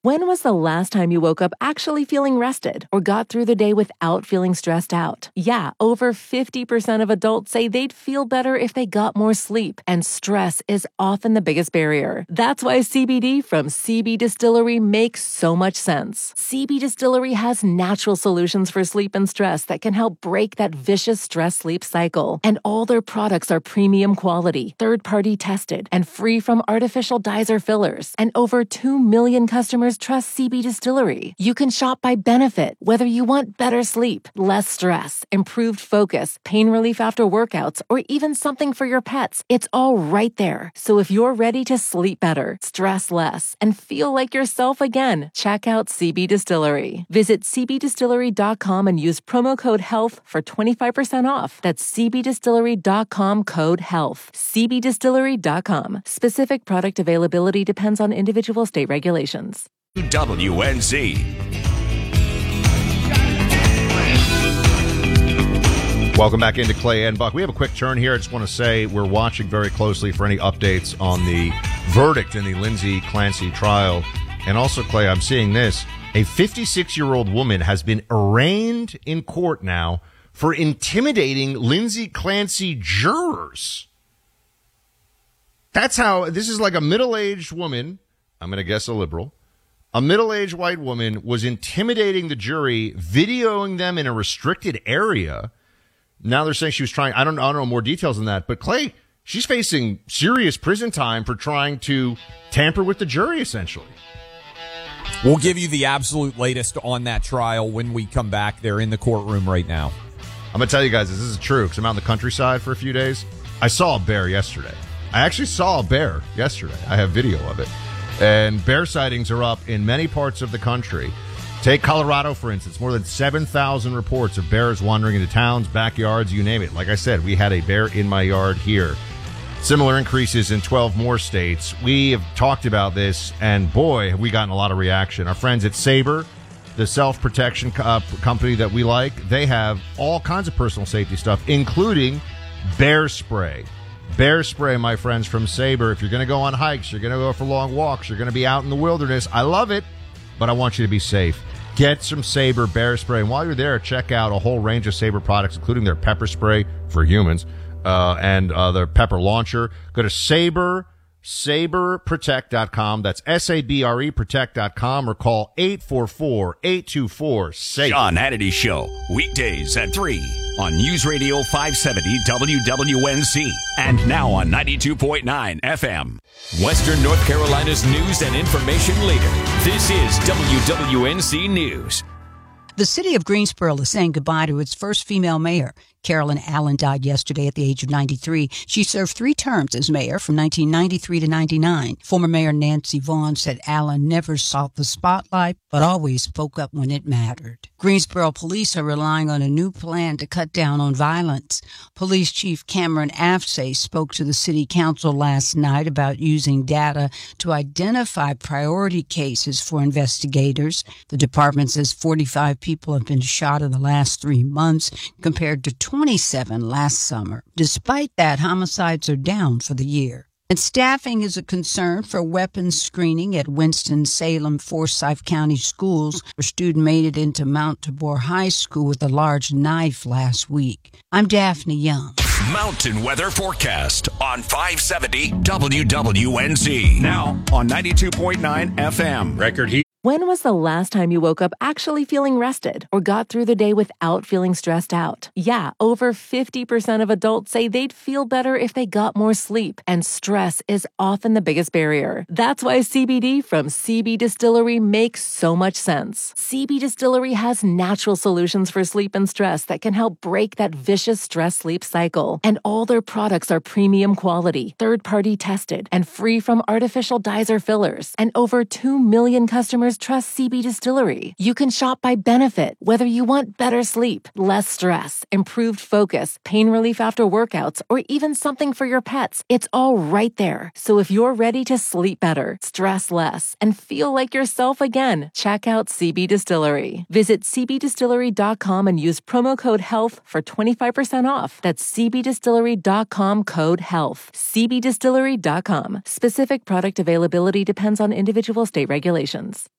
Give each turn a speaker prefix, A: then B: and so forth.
A: When was the last time you woke up actually feeling rested or got through the day without feeling stressed out? Yeah, over 50% of adults say they'd feel better if they got more sleep, and stress is often the biggest barrier. That's why CBD from CB Distillery makes so much sense. CB Distillery has natural solutions for sleep and stress that can help break that vicious stress-sleep cycle. And all their products are premium quality, third-party tested, and free from artificial dyes or fillers. And over 2 million customers trust CB Distillery. You can shop by benefit, whether you want better sleep, less stress, improved focus, pain relief after workouts, or even something for your pets. It's all right there. So if you're ready to sleep better, stress less, and feel like yourself again, check out CB Distillery. Visit cbdistillery.com and use promo code HEALTH for 25% off. That's cbdistillery.com, code HEALTH. cbdistillery.com. Specific product availability depends on individual state regulations.
B: WNC.
C: Welcome back into Clay and Buck. We have a quick turn here. I just want to say we're watching very closely for any updates on the verdict in the Lindsay Clancy trial. And also, Clay, I'm seeing this. A 56-year-old woman has been arraigned in court now for intimidating Lindsay Clancy jurors. That's how, this is like a middle-aged woman, I'm going to guess a liberal, a middle-aged white woman was intimidating the jury, videoing them in a restricted area. Now they're saying she was trying, I don't know more details than that, but Clay, she's facing serious prison time for trying to tamper with the jury, essentially.
D: We'll give you the absolute latest on that trial when we come back. They're in the courtroom right now.
C: I'm going to tell you guys this is true because I'm out in the countryside for a few days. I saw a bear yesterday. I actually saw a bear yesterday. I have video of it. And bear sightings are up in many parts of the country. Take Colorado, for instance. More than 7,000 reports of bears wandering into towns, backyards, you name it. Like I said, we had a bear in my yard here. Similar increases in 12 more states. We have talked about this, and boy, have we gotten a lot of reaction. Our friends at Sabre, the self-protection company that we like, they have all kinds of personal safety stuff, including bear spray. Bear spray, my friends, from Sabre. If you're going to go on hikes, you're going to go for long walks, you're going to be out in the wilderness. I love it, but I want you to be safe. Get some Sabre bear spray. And while you're there, check out a whole range of Sabre products, including their pepper spray for humans and their pepper launcher. Go to saberprotect.com. That's SABRE protect.com, or call 844-824-SAFE.
B: Sean Hannity Show, weekdays at 3 on News Radio 570 WWNC and now on 92.9 FM. Western North Carolina's news and information leader. This is WWNC News.
E: The city of Greensboro is saying goodbye to its first female mayor. Carolyn Allen died yesterday at the age of 93. She served 3 terms as mayor from 1993 to 99. Former Mayor Nancy Vaughn said Allen never sought the spotlight, but always spoke up when it mattered. Greensboro police are relying on a new plan to cut down on violence. Police Chief Cameron Afsay spoke to the city council last night about using data to identify priority cases for investigators. The department says 45 people have been shot in the last 3 months compared to 27 last summer. Despite that, homicides are down for the year. And staffing is a concern for weapons screening at Winston-Salem, Forsyth County schools. A student made it into Mount Tabor High School with a large knife last week. I'm Daphne Young.
B: Mountain weather forecast on 570 WWNC. Now on 92.9 FM. Record heat.
A: When was the last time you woke up actually feeling rested or got through the day without feeling stressed out? Yeah, over 50% of adults say they'd feel better if they got more sleep, and stress is often the biggest barrier. That's why CBD from CB Distillery makes so much sense. CB Distillery has natural solutions for sleep and stress that can help break that vicious stress-sleep cycle. And all their products are premium quality, third-party tested, and free from artificial dyes or fillers. And over 2 million customers trust CB Distillery. You can shop by benefit, whether you want better sleep, less stress, improved focus, pain relief after workouts, or even something for your pets. It's all right there. So if you're ready to sleep better, stress less, and feel like yourself again, check out CB Distillery. Visit cbdistillery.com and use promo code HEALTH for 25% off. That's cbdistillery.com, code HEALTH. cbdistillery.com. Specific product availability depends on individual state regulations.